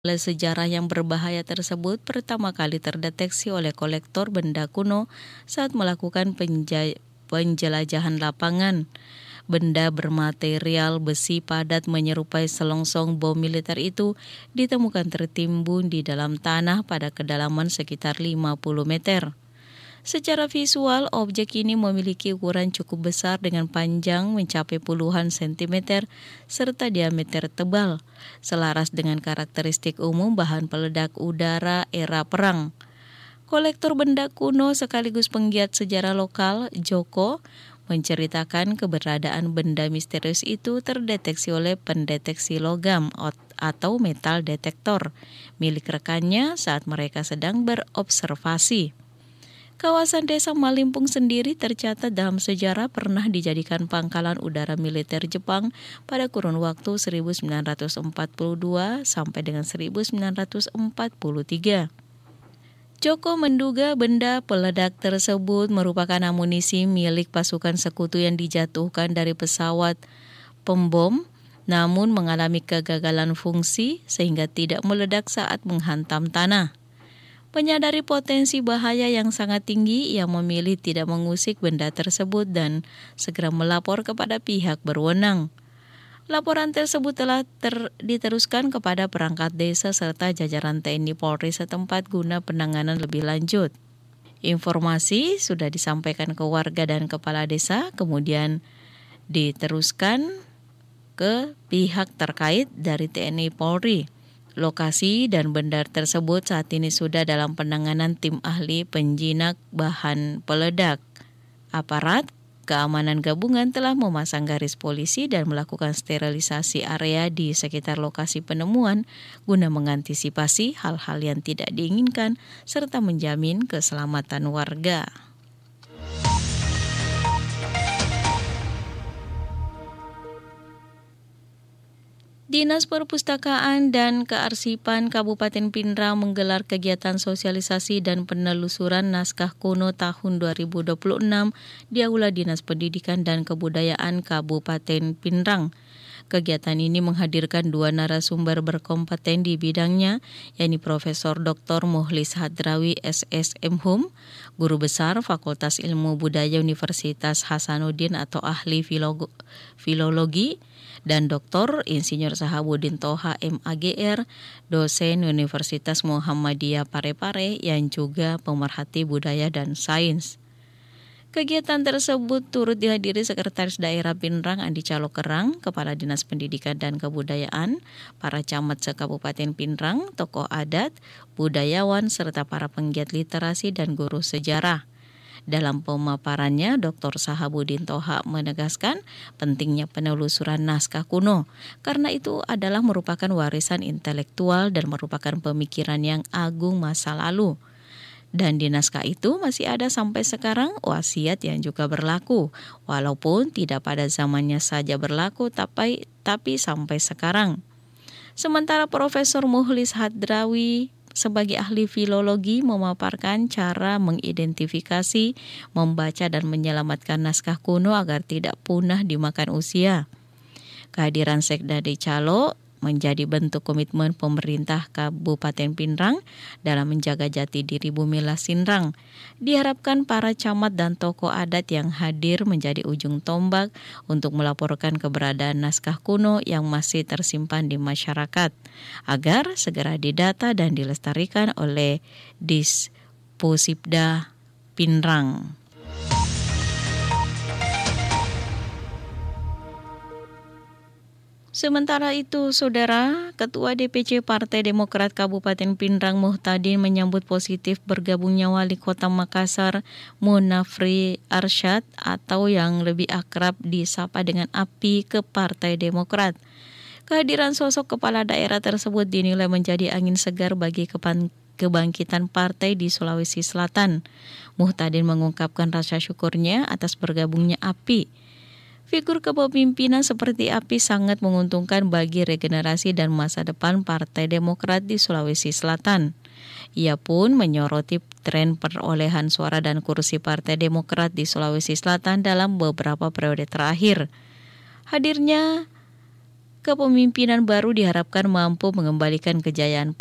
Sejarah yang berbahaya tersebut pertama kali terdeteksi oleh kolektor benda kuno saat melakukan penjelajahan lapangan. Benda bermaterial besi padat menyerupai selongsong bom militer itu ditemukan tertimbun di dalam tanah pada kedalaman sekitar 50 meter. Secara visual, objek ini memiliki ukuran cukup besar dengan panjang mencapai puluhan sentimeter serta diameter tebal, selaras dengan karakteristik umum bahan peledak udara era perang. Kolektor benda kuno sekaligus penggiat sejarah lokal, Joko, menceritakan keberadaan benda misterius itu terdeteksi oleh pendeteksi logam atau metal detektor milik rekannya saat mereka sedang berobservasi. Kawasan desa Malimpung sendiri tercatat dalam sejarah pernah dijadikan pangkalan udara militer Jepang pada kurun waktu 1942 sampai dengan 1943. Joko menduga benda peledak tersebut merupakan amunisi milik pasukan sekutu yang dijatuhkan dari pesawat pembom, namun mengalami kegagalan fungsi sehingga tidak meledak saat menghantam tanah. Menyadari potensi bahaya yang sangat tinggi, ia memilih tidak mengusik benda tersebut dan segera melapor kepada pihak berwenang. Laporan tersebut telah diteruskan kepada perangkat desa serta jajaran TNI Polri setempat guna penanganan lebih lanjut. Informasi sudah disampaikan ke warga dan kepala desa, kemudian diteruskan ke pihak terkait dari TNI Polri. Lokasi dan benda tersebut saat ini sudah dalam penanganan tim ahli penjinak bahan peledak. Aparat keamanan gabungan telah memasang garis polisi dan melakukan sterilisasi area di sekitar lokasi penemuan guna mengantisipasi hal-hal yang tidak diinginkan serta menjamin keselamatan warga. Dinas Perpustakaan dan Kearsipan Kabupaten Pindrang menggelar kegiatan sosialisasi dan penelusuran naskah kuno tahun 2026 di Aula Dinas Pendidikan dan Kebudayaan Kabupaten Pindrang. Kegiatan ini menghadirkan dua narasumber berkompeten di bidangnya, yakni Profesor Dr. Muhlis Hadrawi SSM Hum, Guru Besar Fakultas Ilmu Budaya Universitas Hasanuddin atau ahli filologi, dan Dr. Insinyur Sahabuddin Toha MAGR, dosen Universitas Muhammadiyah Parepare yang juga pemerhati budaya dan sains. Kegiatan tersebut turut dihadiri Sekretaris Daerah Pindrang Andi Calokerang, Kepala Dinas Pendidikan dan Kebudayaan, para camat se-Kabupaten Pindrang, tokoh adat, budayawan, serta para penggiat literasi dan guru sejarah. Dalam pemaparannya, Dr. Sahabuddin Toha menegaskan pentingnya penelusuran naskah kuno, karena itu adalah merupakan warisan intelektual dan merupakan pemikiran yang agung masa lalu. Dan di naskah itu masih ada sampai sekarang wasiat yang juga berlaku, walaupun tidak pada zamannya saja berlaku, tapi sampai sekarang. Sementara Profesor Muhlis Hadrawi sebagai ahli filologi memaparkan cara mengidentifikasi, membaca dan menyelamatkan naskah kuno agar tidak punah dimakan usia. Kehadiran Sekda Calo menjadi bentuk komitmen pemerintah Kabupaten Pindrang dalam menjaga jati diri Bumi Lasindrang. Diharapkan para camat dan tokoh adat yang hadir menjadi ujung tombak untuk melaporkan keberadaan naskah kuno yang masih tersimpan di masyarakat, agar segera didata dan dilestarikan oleh Disposipda Pindrang. Sementara itu, Saudara, Ketua DPC Partai Demokrat Kabupaten Pindrang Muhtadin menyambut positif bergabungnya Wali Kota Makassar Munafri Arsyad atau yang lebih akrab disapa dengan API ke Partai Demokrat. Kehadiran sosok kepala daerah tersebut dinilai menjadi angin segar bagi kebangkitan partai di Sulawesi Selatan. Muhtadin mengungkapkan rasa syukurnya atas bergabungnya API. Figur kepemimpinan seperti API sangat menguntungkan bagi regenerasi dan masa depan Partai Demokrat di Sulawesi Selatan. Ia pun menyoroti tren perolehan suara dan kursi Partai Demokrat di Sulawesi Selatan dalam beberapa periode terakhir. Hadirnya kepemimpinan baru diharapkan mampu mengembalikan kejayaan